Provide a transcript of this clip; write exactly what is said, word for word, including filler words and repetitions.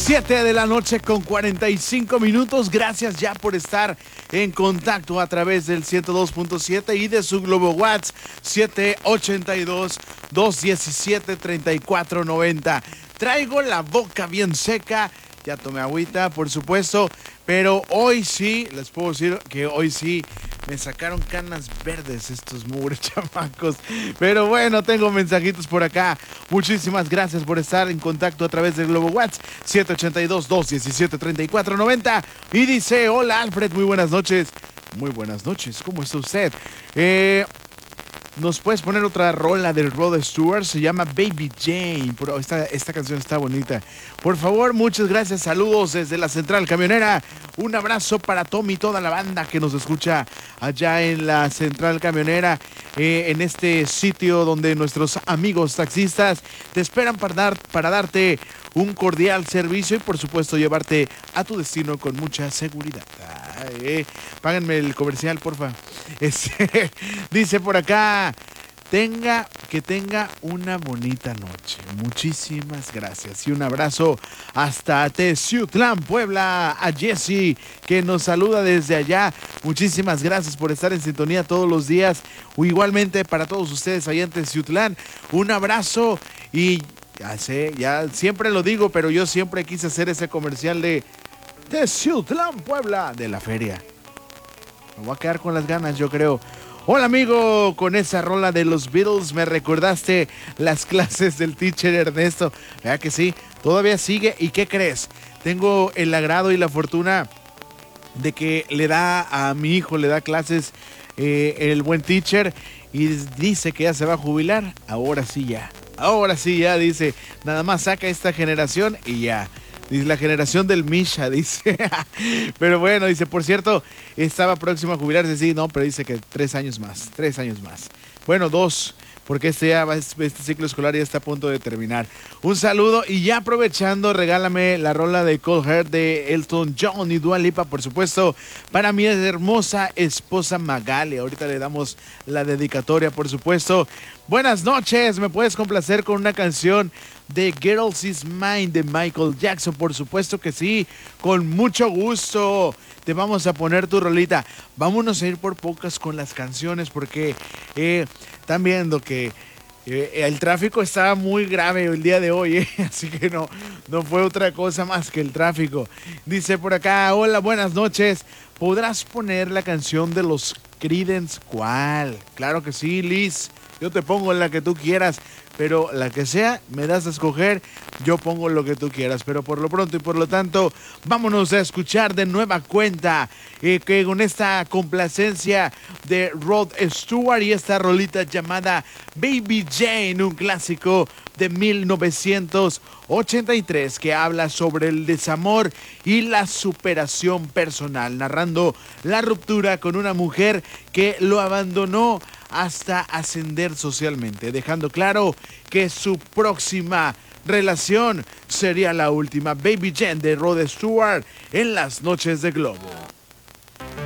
siete de la noche con cuarenta y cinco minutos. Gracias ya por estar en contacto a través del ciento dos punto siete y de su Globo WhatsApp siete ocho dos, dos uno siete, tres cuatro nueve cero. Traigo la boca bien seca. Ya tomé agüita, por supuesto, pero hoy sí, les puedo decir que hoy sí me sacaron canas verdes estos mugres chamacos. Pero bueno, tengo mensajitos por acá. Muchísimas gracias por estar en contacto a través del Globo WhatsApp siete ocho dos, dos uno siete, tres cuatro nueve cero. Y dice, hola Alfred, muy buenas noches. Muy buenas noches, ¿cómo está usted? Eh... ¿Nos puedes poner otra rola del Rod Stewart? Se llama Baby Jane. Pero esta, esta canción está bonita. Por favor, muchas gracias. Saludos desde la Central Camionera. Un abrazo para Tommy y toda la banda que nos escucha allá en la Central Camionera. Eh, en este sitio donde nuestros amigos taxistas te esperan para, dar, para darte un cordial servicio y por supuesto llevarte a tu destino con mucha seguridad. Eh, páganme el comercial, porfa. Este, dice por acá, tenga, que tenga una bonita noche. Muchísimas gracias y un abrazo hasta Teciutlán, Puebla, a Jessy que nos saluda desde allá. Muchísimas gracias por estar en sintonía todos los días. O igualmente para todos ustedes allá en Teciutlán, un abrazo y ya sé, ya siempre lo digo, pero yo siempre quise hacer ese comercial de Teciutlán, Puebla, de la feria. Me voy a quedar con las ganas, yo creo. Hola amigo, con esa rola de los Beatles me recordaste las clases del teacher Ernesto. ¿Verdad que sí? Todavía sigue. ¿Y qué crees? Tengo el agrado y la fortuna de que le da a mi hijo, le da clases eh, el buen teacher y dice que ya se va a jubilar. Ahora sí ya. Ahora sí ya, dice. Nada más saca esta generación y ya. Dice la generación del Misha, dice. Pero bueno, dice, por cierto, estaba próximo a jubilarse. Sí, no, pero dice que tres años más. Tres años más. Bueno, dos. Porque este, ya, este ciclo escolar ya está a punto de terminar. Un saludo y ya aprovechando, regálame la rola de Cold Heart de Elton John y Dua Lipa, por supuesto, para mi hermosa esposa Magali. Ahorita le damos la dedicatoria, por supuesto. Buenas noches, ¿me puedes complacer con una canción de Girls Is Mine de Michael Jackson? Por supuesto que sí, con mucho gusto. Te vamos a poner tu rolita. Vámonos a ir por pocas con las canciones porque eh, están viendo que eh, el tráfico estaba muy grave el día de hoy, eh, así que no, no fue otra cosa más que el tráfico. Dice por acá, hola, buenas noches. ¿Podrás poner la canción de los Creedence? ¿Cuál? Claro que sí, Liz. Yo te pongo la que tú quieras, pero la que sea, me das a escoger, yo pongo lo que tú quieras. Pero por lo pronto y por lo tanto, vámonos a escuchar de nueva cuenta eh, que con esta complacencia de Rod Stewart y esta rolita llamada Baby Jane, un clásico de mil novecientos ochenta y tres que habla sobre el desamor y la superación personal, narrando la ruptura con una mujer que lo abandonó hasta ascender socialmente, dejando claro que su próxima relación sería la última. Baby Jane de Rod Stewart en las noches de Globo.